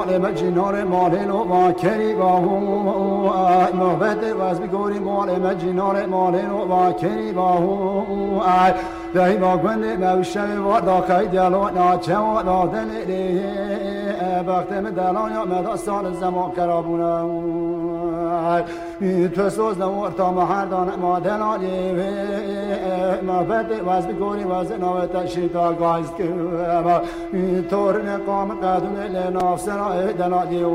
مجنار مالين وباكري باهو محبت واز بگوری مال مجنار مالين وباكري باهو دهی با گوند موشه ودا کای دیالو ناچه ودا دلی وقت مدلان یا مدستان زمان کرابونه تو سوز نورتا مهردان ما دلالی محبت واز بگوری واز نوت شیطا گایست که تور نقام قدم لناف سرای دلالی